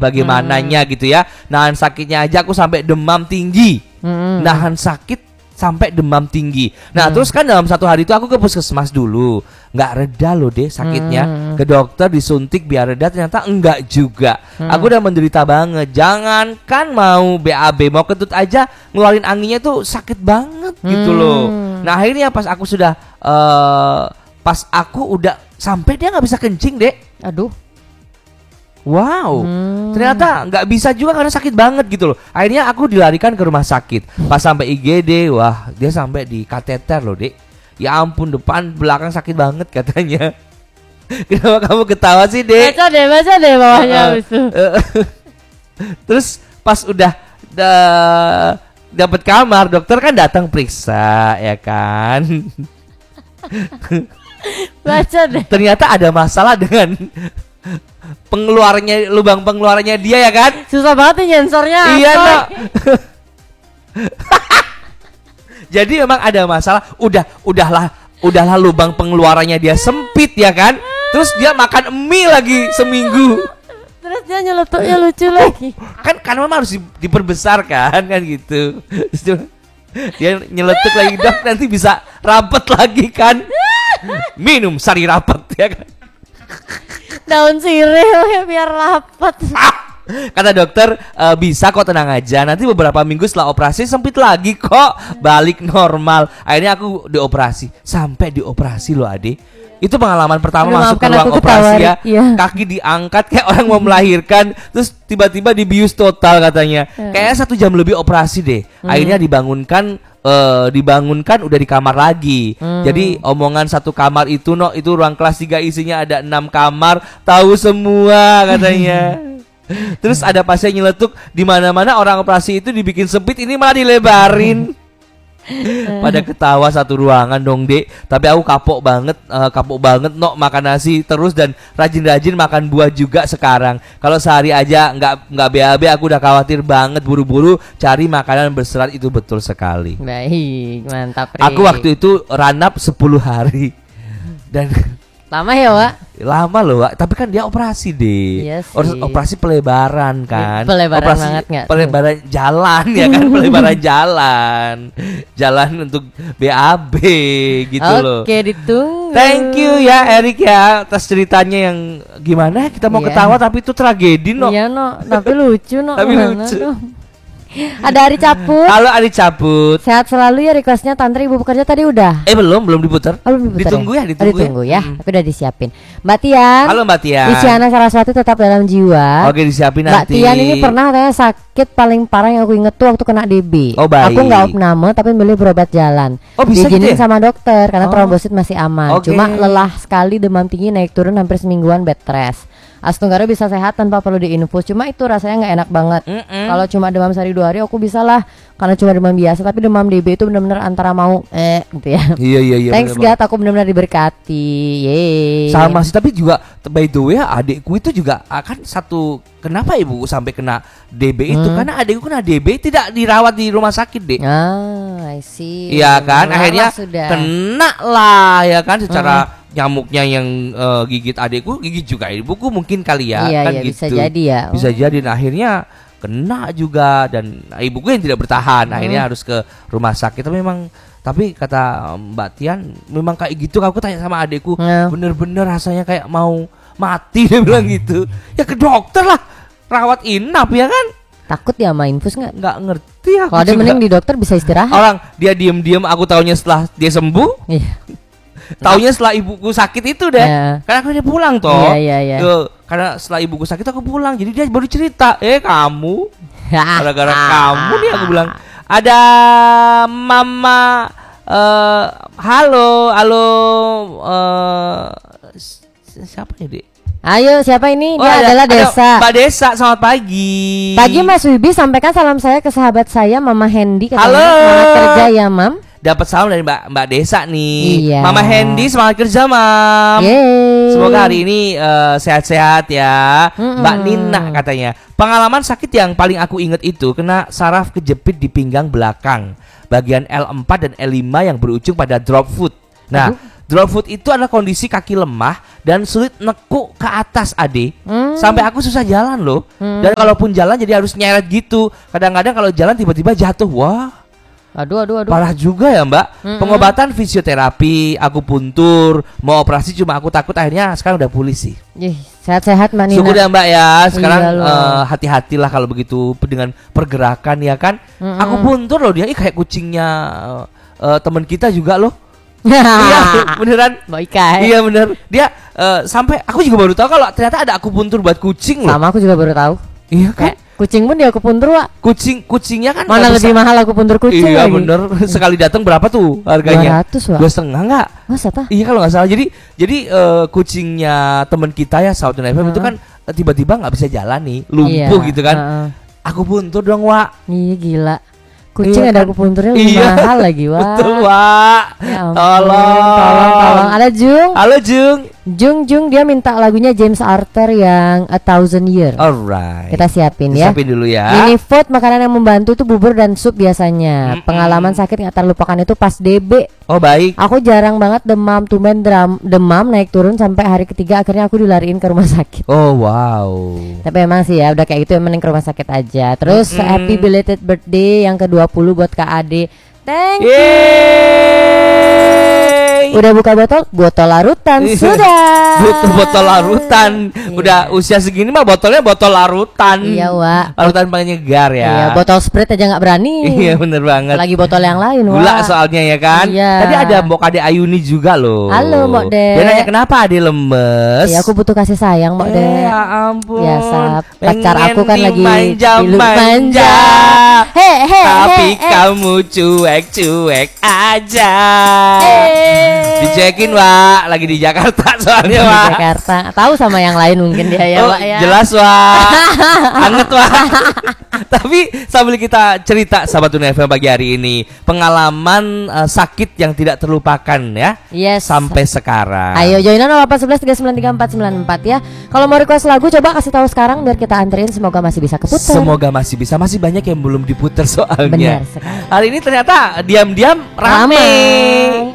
bagaimananya gitu ya. Nahan sakitnya aja aku sampai demam tinggi. Nahan sakit sampai demam tinggi. Nah terus kan dalam satu hari itu aku ke puskesmas dulu, nggak reda loh deh sakitnya. Ke dokter disuntik biar reda, ternyata enggak juga. Aku udah menderita banget. Jangankan mau BAB, mau kentut aja ngeluarin anginnya tuh sakit banget gitu loh. Nah akhirnya pas aku udah sampai dia nggak bisa kencing deh. Aduh. Wow, ternyata nggak bisa juga karena sakit banget gitu loh. Akhirnya aku dilarikan ke rumah sakit. Pas sampai IGD, wah dia sampai di kateter loh dek. Ya ampun, depan belakang sakit banget katanya. Kenapa kamu ketawa sih dek? Baca deh bawahnya itu. Terus pas udah dapat kamar, dokter kan datang periksa ya kan. Baca deh. Ternyata ada masalah dengan lubang pengeluarannya dia ya kan. Susah banget nih nyensornya. Iya no. Jadi memang ada masalah. Udahlah lubang pengeluarannya dia sempit ya kan. Terus dia makan mie lagi seminggu. Terus dia nyeletuknya lucu lagi. Kan memang harus diperbesar kan gitu. Dia nyeletuk lagi, dok nanti bisa rapet lagi kan. Minum sari rapet ya kan. Daun sirih ya biar rapat. Kata dokter bisa kok, tenang aja. Nanti beberapa minggu setelah operasi sempit lagi kok, balik normal. Akhirnya aku dioperasi. Sampai dioperasi loh Ade. Itu pengalaman pertama masuk ke ruang operasi ya. Kaki diangkat kayak orang mau melahirkan. Terus tiba-tiba dibius total katanya. Kayaknya 1 jam lebih operasi deh. Akhirnya dibangunkan udah di kamar lagi. Jadi omongan satu kamar itu itu ruang kelas 3 isinya ada 6 kamar, tahu semua katanya. Terus ada pasien nyeletuk, di mana-mana orang operasi itu dibikin sempit, ini malah dilebarin. Pada ketawa satu ruangan dong dek. Tapi aku kapok banget makan nasi terus dan rajin-rajin makan buah juga sekarang. Kalau sehari aja nggak BAB aku udah khawatir banget, buru-buru cari makanan berserat. Itu betul sekali. Baik, mantap. Aku waktu itu ranap 10 hari dan lama ya Wak? Lama loh Wak, tapi kan dia operasi deh. Iya operasi pelebaran kan. Pelebaran operasi banget gak? Pelebaran jalan ya kan. Pelebaran jalan untuk BAB gitu loh. Oke, ditunggu. Thank you ya Erik ya atas ceritanya yang gimana kita mau ketawa tapi itu tragedi no. Iya no, tapi lucu no. Tapi lucu. Ada Ari Caput. Halo Ari Caput. Sehat selalu ya, requestnya Tantri Ibu Pekerja tadi udah. Belum diputar. Belum diputar. Ditunggu ya. Tapi udah disiapin. Mbak Tian. Halo Mbak Tian. Isyana Saraswati tetap dalam jiwa. Oke, disiapin Mbak nanti. Mbak Tian ini pernah katanya sakit paling parah yang aku inget tuh waktu kena DB. Oh baik. Aku nggak opname tapi beli berobat jalan. Bisa diizinin sama dokter karena trombosit masih aman. Okay. Cuma lelah sekali, demam tinggi, naik turun hampir semingguan, bed rest. Astunggara bisa sehat tanpa perlu diinfus. Cuma itu rasanya nggak enak banget. Kalau cuma demam sehari 2 hari aku bisa lah, karena cuma demam biasa. Tapi demam DB itu benar-benar antara mau gitu ya. Iya. Thanks God, aku benar-benar diberkati. Yeay. Sama sih, tapi juga by the way adikku itu juga akan satu. Kenapa ibu sampai kena DB itu? Karena adikku kena DB tidak dirawat di rumah sakit deh. I see. Iya kan, akhirnya kena lah ya kan secara nyamuknya yang gigit adikku, gigit juga ibuku mungkin kali ya. Iya, kan iya, gitu. bisa jadi ya. Bisa jadi, nah, akhirnya kena juga dan ibuku yang tidak bertahan, akhirnya harus ke rumah sakit. Tapi kata Mbak Tian memang kayak gitu. Aku tanya sama adikku, bener-bener rasanya kayak mau mati. Dia bilang gitu. Ya ke dokter lah, rawat inap ya kan. Takut ya sama infus nggak? Nggak ngerti aku. Kalau ada mending di dokter bisa istirahat. Orang dia diem-diem, aku taunya setelah dia sembuh. Iya. Taunya setelah ibuku sakit itu deh. Karena aku dia pulang toh. Iya. Karena setelah ibuku sakit aku pulang. Jadi dia baru cerita, kamu gara-gara kamu nih, aku bilang. Ada mama halo siapa ya dek? Ayo, siapa ini? Dia adalah Desa. Mbak Desa, selamat pagi. Pagi Mas Wibi, sampaikan salam saya ke sahabat saya Mama Hendy. Halo. Semangat kerja ya Mam. Dapat salam dari Mbak Desa nih. Iya. Mama Hendy, semangat kerja Mam. Yeay. Semoga hari ini sehat-sehat ya. Mbak Nina katanya, pengalaman sakit yang paling aku ingat itu kena saraf kejepit di pinggang belakang bagian L4 dan L5 yang berujung pada drop foot. Nah, Drop foot itu adalah kondisi kaki lemah dan sulit nekuk ke atas, Ade. Sampai aku susah jalan loh. Dan kalaupun jalan jadi harus nyeret gitu. Kadang-kadang kalau jalan tiba-tiba jatuh. Wah. Aduh. Parah juga ya, Mbak. Pengobatan fisioterapi, akupuntur, mau operasi cuma aku takut akhirnya sekarang udah pulih sih. Sehat-sehat Mbak Nina. Syukur ya Mbak ya. Sekarang Iya loh. hati-hatilah kalau begitu dengan pergerakan ya kan. Akupuntur loh dia, kayak kucingnya teman kita juga loh. Iya beneran. Mbak Ika. Iya bener. Dia sampai aku juga baru tahu kalau ternyata ada akupuntur buat kucing loh. Sama aku juga baru tahu. Iya kan. Kayak kucing pun dia akupuntur, Wak. Kucingnya kan Mana nggak lebih besar. mahal akupuntur kucing Iya lagi? bener. Sekali datang berapa tuh harganya? 200, Wak. 2,5 enggak? Masa tah? Iya kalau nggak salah. Jadi kucingnya teman kita ya Southern FM itu kan tiba-tiba nggak bisa jalan nih, lumpuh Iya, gitu kan. Akupuntur dong, Wak. Iya gila. Kucing Iya ada kan? akupunturnya lebih Iya. mahal lagi, Wak. Betul, Wak. Ya ampun, Tolong. tolong. Ada Jung. Halo, Jung. Jung dia minta lagunya James Arthur yang A Thousand Year. Alright. Kita siapin ya. Siapin dulu ya. Mini food makanan yang membantu itu bubur dan sup biasanya. Pengalaman sakit nggak terlupakan itu pas DB. Oh, baik. Aku jarang banget demam, tumben demam naik turun sampai hari ketiga akhirnya aku dilariin ke rumah sakit. Oh, wow. Tapi emang sih ya udah kayak gitu mending ke rumah sakit aja. Terus happy belated birthday yang ke-20 buat Kak Ade. Thank you. Yeay. Udah buka botol larutan sudah. Butuh botol larutan. Udah usia segini mah botolnya botol larutan. Iya, Wak. Larutan paling nyegar ya. Iya, botol Sprite aja nggak berani. Iya, bener banget. Lagi botol yang lain, Gula Wak. soalnya ya kan. Iya. Tadi ada Mbok Ade Ayuni juga loh. Halo, Mbok De. Dia nanya kenapa Ade lemes. Iya, aku butuh kasih sayang, Mbak De. Ya ampun. Biasa pacar Pengen aku kan lagi dimanja-manja. He. Tapi kamu cuek-cuek aja. Dicekin, Wak. Lagi di Jakarta soalnya, Di Wak. Jakarta. Tahu sama yang lain mungkin dia ya, Oh, Wak ya. jelas, Wak. Anget, Wak. Tapi sambil kita cerita sahabat Dunia FM pagi hari ini, pengalaman sakit yang tidak terlupakan ya. Yes. Sampai sekarang. Ayo joinan 0811393494 ya. Kalau mau request lagu coba kasih tahu sekarang biar kita anterin, semoga masih bisa keputar. Semoga masih bisa, masih banyak yang belum diputar soalnya. Benar sekali. Hari ini ternyata diam-diam rame.